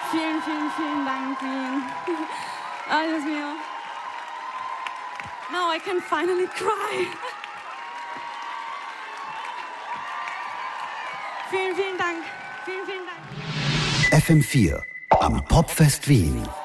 Vielen, vielen, vielen Dank, Wien. Ay, Dios mío. Now I can finally cry. Vielen, vielen Dank. Vielen, vielen Dank. FM4 am Popfest Wien.